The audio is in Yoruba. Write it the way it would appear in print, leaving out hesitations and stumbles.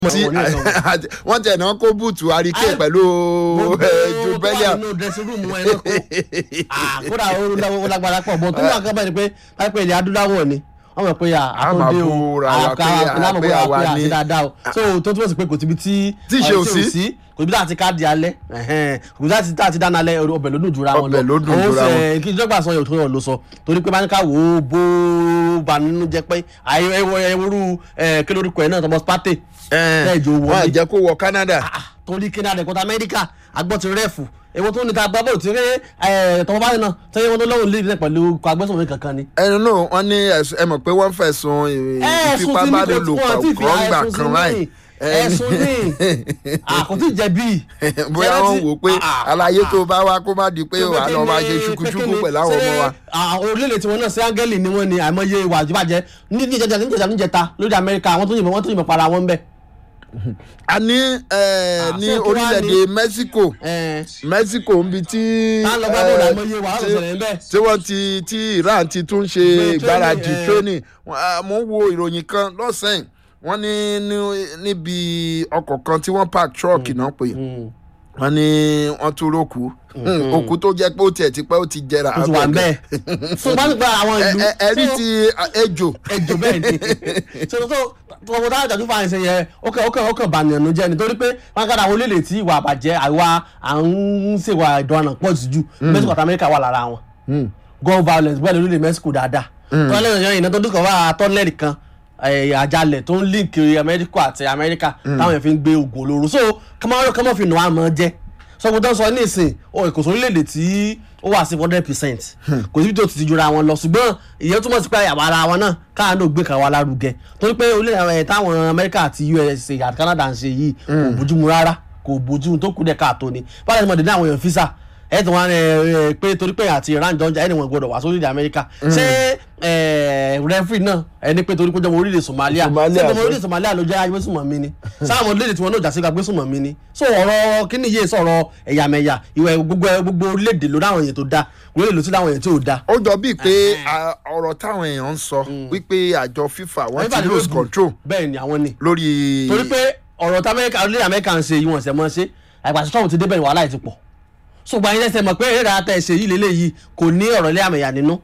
wọ́n tẹ̀ náà kó bùtù àríkè pẹ̀lú ju bẹ́líà. kódà ó lágbára pọ̀ bọ́ tó wà kábàá ni pé láìpẹ́ ilẹ̀ adúláwọ̀ ni wọ́n mọ̀ pé àkóńdé o àkàrà àti dáadáa o so tó túbọ̀ sí pé kò tíbi tí ṣe ò sí kò bí láti káàdì alẹ́ kò bí láti dáná alẹ́ ọbẹ̀ ló dùn jura wọn lọ ọbẹ̀ ló dùn jura wọn. kí ìjọba sọ yóò tó yọ ló sọ torí pé bá ní ká wò ó bó ba nínú jẹ pé ẹwúrú kí lórúkọ ẹ náà tọmọ spate ẹjọ wọlé wọn jẹ kó wọ Canada. torí Canada kọta Amẹ́ríkà agbọ́ ti rẹ́ẹ̀fù èwo tó ní ta gbọ́ bó ti rí tọmọ báyìí náà tẹ́yẹ wọn tó lọ́wọ́ lè ní pẹ̀lú agbésùnmọ̀ kankan ni. ẹnu náà wọn ní ẹ mọ̀ pé wọ́n fẹ̀sùn ìfipábánilòpọ̀ kọ́ńgbà kan láì ẹ̀sùn ní àkótí jẹ̀bi. bóyá wọn wò pé àlàyé tó bá wá kó má di pé wà lọ máa ṣe ṣùkúṣùkú pẹ̀lú àwọn ọmọ wa. orílẹ̀-èdè tiwọn náà sí áńgẹ́lì ni wọ́n ní àìmọye ìwà àjùbàjẹ́ níjẹta lórí Amẹ́ríkà àwọn tó yìnbọn para wọn bẹ́ẹ̀. a ní ní orílẹ̀-èdè Mexico ń bi tí wọ́n tí Iran ti tún ṣe ìgbáradì training mo ń wo ìròyìn kan lọ́sàn-án wọ́n ní níbi ọkọ̀ kan tí wọ́n park truck náà pé wọ́n ní wọ́n tún rókù òkú tó jẹ́ pé ó tiẹ̀ ti pẹ́ ó ti jẹrà. ó ti wà bẹ́ẹ̀ fún bá nípa àwọn ìlú. ẹ̀rí ti ejò bẹ́ẹ̀ ni tó tọmọ táwọn ìjàdún fà ń ṣe yẹ ó kàn bànìyàn jẹ́ nítorí pé wọ́n kára àwọn olóòlè tí ìwà àbàjẹ́ àwa à ń ṣèwà ìdánwò pọ̀ jù Mexico àti Amẹ́ríkà wà lára wọn gun violence bẹ́ẹ̀ lórílẹ̀ Mexico dáadáa tọ́lẹ̀ ìná tó dúkọ̀ wá tọ́lẹ̀rì kan àjálẹ̀ tó ń link Amẹ́ríkà àti Amẹ́ríkà táwọn yẹn fi ń gbé oògùn olóró so kọ́mọ́ fi nù wá mọ́ jẹ́ sọ́kùn tó ń sọ ní ìsìn kò sórí lédè tí ó wà sí 100% kò síbi tó ti jura wọn lọ ṣùgbọ́n ìyẹn túmọ̀ sí pé àyàwó ara wọn náà káà náà gbé kan wá lárugẹ torí pé orílẹ̀ táwọn Amẹ́ríkà àti USA àti Canada ń ṣe yìí kò bójúmu rárá kò bójúmu tó kù dẹ̀ káàtó ni báyìí mo dé ní àwọn èèyàn físà ẹ tí wọn pé torí pé àti Iran jọ ń jà ẹni wọn gbọ́dọ̀ wá sórílẹ̀ Amẹ́ríkà ṣé rẹfúrì náà ẹni pé torí pé jọmọ orílẹ̀ Somalia ṣé jọmọ orílẹ̀ Somalia ló jẹ́ agbésùnmọ̀ mi ni sáwọn orílẹ̀ tí wọn náà jà sí agbésùnmọ̀ mi ni so ọ̀rọ̀ kíní yé sọ̀rọ̀ ẹ̀yàmẹ̀yà ìwẹ̀ gbogbo orílẹ̀-èdè ló dáwọn èèyàn tó dá orílẹ̀ ló sí dáwọn èèyàn tí ò dá. ó jọ bíi pé ọ̀rọ̀ táwọn èèyàn ń sọ wípé àjọ FIFA wọ́n ti lose control. bẹ́ẹ̀ ni àwọn ni. lórí. torí pé ọ̀rọ̀ orílẹ̀ Amẹ́ríkà ń ṣe yìí wọ́n ṣẹ̀ mọ́ ṣe àgbàṣe tọ́wọ́n ti débẹ̀ wàhálà ti pọ̀ ṣùgbọ́n ayé lẹ́sẹ̀ mọ̀ pé eré àtẹ̀ ṣe yìí lélẹ́yìí kò ní ọ̀rọ̀ ilé àmẹ̀yà nínú